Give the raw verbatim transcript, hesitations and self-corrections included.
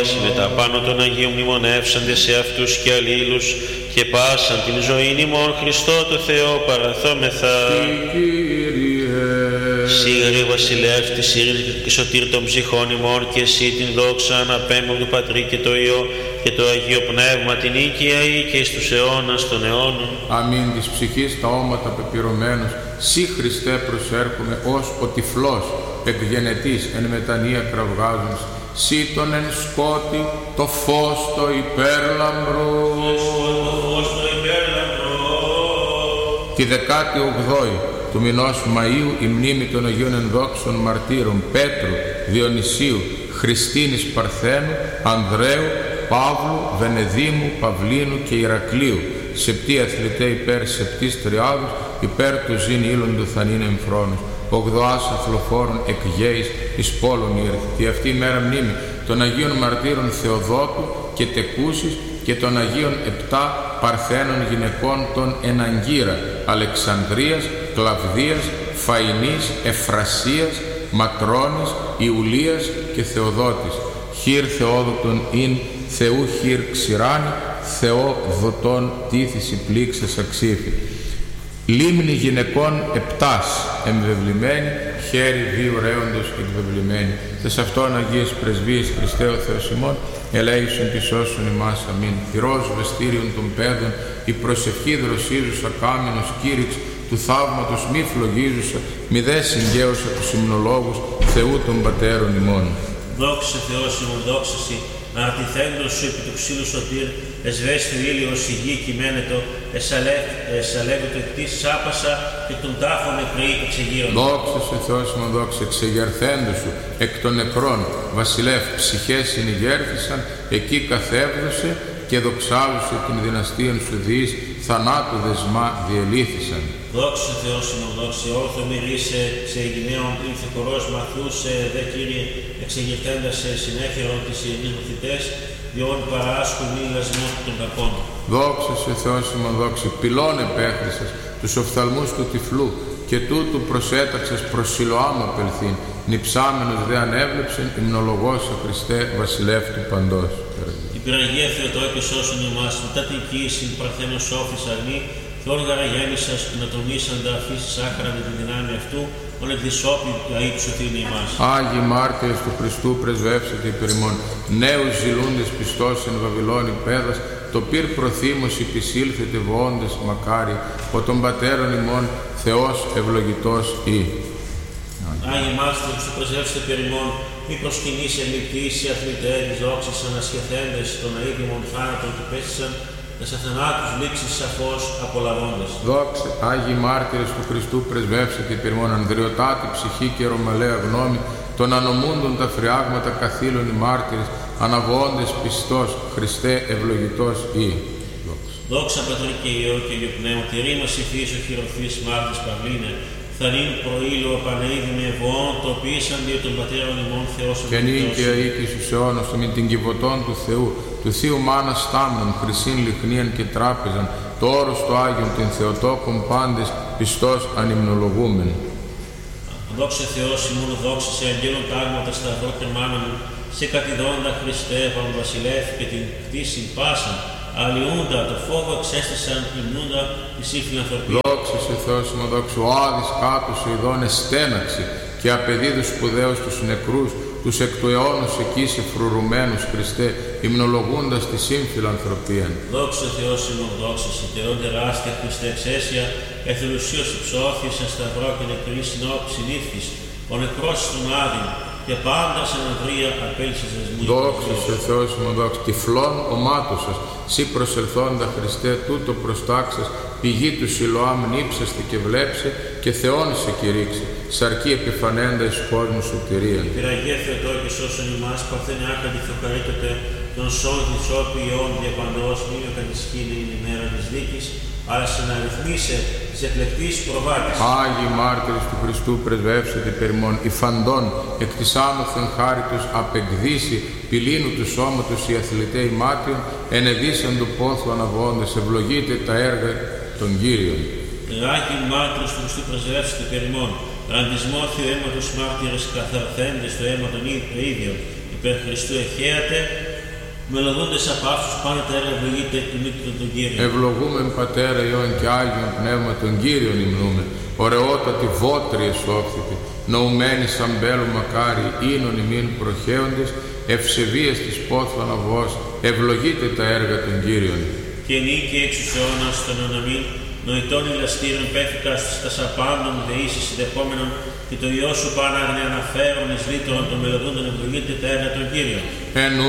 με τα πάνω των Αγίων μνημονεύσαντε σε αυτούς και αλλήλους και πάσαν την ζωήν ημών Χριστό το Θεό παραθόμεθα. Σίγαρη βασιλεύ της ειρήνης και σωτήρ των ψυχών ημών και εσύ την δόξα αναπέμπω του Πατρί και το Υιό και το Αγίο Πνεύμα την οίκια ή και εις τους αιώνας των αιώνων. Αμήν. Της ψυχής τα όματα πεπυρωμένους, σύ Χριστέ προσέρχομαι ως ο τυφλός εκγενετής εν μετανία κραυγάζοντας, σύ τον εν σκότη το φως το υπέρλαμπρο. Τη δεκάτη ογδόη του μηνός Μαΐου η μνήμη των Αγίων Ενδόξων Μαρτύρων Πέτρου, Διονυσίου, Χριστίνης Παρθένου, Ανδρέου, Παύλου, Βενεδίμου, Παυλίνου και Ηρακλείου, σεπτή αθλητέ υπέρ σεπτής τριάδους, υπέρ του ζήν ήλων του θανήν εμφρόνους, ογδοάς αθλοφόρων εκγέης εις πόλων ήρθ. Τη αυτή η μέρα μνήμη των Αγίων Μαρτύρων Θεοδότου και Τεκούσης και των Αγίων επτά Παρθένων γυναικών των Εναγκύρα, Αλεξανδρίας, Κλαβδίας, Φαϊνής, Εφρασίας, Ματρώνης, Ιουλίας και Θεοδότης. Χείρ Θεόδοτον ειν Θεού χείρ ξηράνη, Θεό δοτών τήθηση πλήξες αξίφη. Λίμνη γυναικών επτάς εμβεβλημένη, χέρι βίου ρέοντος εκβεβλημένη. Τες αυτόν Αγίες Πρεσβείες Χριστέ ο Θεός ημών, ελέησον και σώσον ημάς. Αμήν. Πυρός βεστήριον των παιδων, η προσευχή δροσίζουσα κάμινος κήρυξ του θαύματος μη φλογίζουσα, μη δε συγγέωσα τους υμνολόγους Θεού των Πατέρων ημών. Δόξα Θεός ημών, δόξα Συ, αρτηθέντος σου επί του ξύλου σωτήρ, εσβέστη ο ήλιος η γη κειμένετο, εσαλεύεται εκτής σάπασα και τον τάφο νεκρή εξεγείρον. Δόξα σε Θεός ημών, δόξα, εξεγερθέντος σου εκ των νεκρών, βασιλεύ, ψυχές συνηγέρθησαν, εκεί καθέβδωσε και δοξάζουσε την δυναστείαν σου διείς, θανάτου δεσμά διελήθησαν. Δόξα Θεός ημών, δόξα, όρθο μυρίσε σε Αιγιναίων ήλθε κορός μαθούσε, δε Κύριε, εξεγερθέντας σε συνέφερον τις ειρηνείς μαθητές, διόν παράσκου μη λασμού των κακών. Δόξα σε Θεός ημών, δόξα, πυλών επέχρισας τους οφθαλμούς του τυφλού και τούτου προσέταξες προς Σιλοάμ απελθήν, νυψάμενος δε ανέβλεψεν, υμνολογός ο Χριστέ βασιλεύ του παντός. Η πυραγία Θεοτό και σώσον εμάς, μετά την κοίηση παρθένος σόφης αρνή, Θεόν γαραγέννησας και να τον ίσαντα αφήσεις άκρα με την δυνάμει αυτού, ον εκδισόπη αή του σωτήρνη εμάς. Άγιοι μάρτυρες του Χριστού πρεσβεύσετε υπερ ημών, νέους ζηλούντες πιστός εν Βαβυλώνη πέδας, το πυρ προθύμος υπησήλθετε βοώντες μακάρι, ο των πατέρων ημών Θεός ευλογητός ή. Άγιοι μάρτυρες του πρεσβεύσετε υπερ ημών, μη προσκυνήσει ελιπτήσει αθλητές, δόξες ανασχεθέντες των αίδημων θάνατων και πέστησαν, σε θανάτους λήξεις σαφώς απολαβώντας. Δόξα, Άγιοι μάρτυρες του Χριστού πρεσβεύσετε υπερ ημών, ανδριωτάτη ψυχή και ρωμαλαία γνώμη, των ανομούντων τα φριάγματα καθήλων οι μάρτυρες, αναβοώντες πιστός, Χριστέ ευλογητός ή. Δόξα. Δόξα Πατρί και Υιό και Υιό Πνεύμα, τη ρήμας υφής ο χειροφής μάρτης Παυλίνε, θανήν προήλου απαναίδη με ευωών, το ποιήσαν δια των πατέρων ημών Θεός και νίκαια οίκης τους αιώνας με την κυβωτών του Θεού, του Θείου Μάνας στάμνων, χρυσήν λιχνίαν και τράπεζαν, το όρος του Άγιον την Θεοτόκον πάντες, πιστός ανυμνολογούμεν. Δόξα Θεός ημών, δόξα σε αγγέλων τάγματα σταυρό και μάνα μου, σε κατηδόντα Χριστέ Παμβασιλεύ και την κτήσιν πάσαν, αλλοιούντα το φόβο εξέστησαν, υμνούντα τη σύφυλη ανθρωπία. Δόξα σε Θεός ημών, δόξα, ο Άδης κάτω σε ειδών εστέναξε και απεδίδους σπουδαίους τους νεκρούς, τους εκ του αιώνος εκεί σε φρουρουμένους Χριστέ, υμνολογούντας τη σύμφυλα ανθρωπία. Δόξα Θεός ημών, δόξα σε τερών τεράστια Χριστέ εξαίσια, εθελουσίως υψώθης εν σταυρό και νεκρή συνόψη νύφτης, ο νεκρός στον Άδην, και πάντα σε αναδρία απέλυσες δεσμούς. Δόξα σε Θεός ημών, δόξα, τυφλών ομάτωσας, σύ προσελθόντα Χριστέ τούτο προστάξας, πηγή του Σιλοάμ νύψαστε και βλέψε και Θεόν σε κηρύξε, σαρκή επιφανέντα εις κόσμου σωτηρία. Η πυραγία Θεοτό και σώσον ημάς, παρθένε άκαντη θεοκαρίτωτε, των σώων της όποιων διαπαντός, μη με κατησκήνει η μέρα της δίκης, αλλά σε να ρυθμίσε της εκλεκτής προβάτης. Άγιοι μάρτυρες του Χριστού πρεσβεύσετε υπερ ημών, οι φαντών εκ της άνωθεν χάριτος απεκδίσει, πυλίνου του σώματος οι αθληταίοι μάτιων, ενεδίσαν του πόθου αναβόντες, ευλογείτε τα έργα των Κύριων. Άγιοι μάρτυρες του Χριστού πρεσβεύσετε υπερ ημών, ραντισμό θεού αίματος μάρτυρες καθαρθέντες το αίμα των ίδιων, υπερ Χριστού εχέατε, Μελωδούντες από αυτούς πάνω τα έργα ευλογείται η μύτη των Κύριων. Ευλογούμεν Πατέρα Υιόν και Άγιον Πνεύμα των Κύριων υμνούμε. Ωραιότατη βότρη εσώφθητη, νοουμένη σαν μπέλου μακάρι, ίνων ημίν προχέοντες, ευσεβίες της πόθων αβός, ευλογείτε τα έργα των Κύριων. Και νίκη εξ τους αιώνας των αιωναμήν, νοητών ηλαστήρων πέφυκα στους τασαπάντων δεήσεις συνδεχόμενων και το Υιό σου πάναγνε αναφέρον εις λύτωρον των μελωδούντων ευλογείτε τα έργα των Κύριων. Εν ου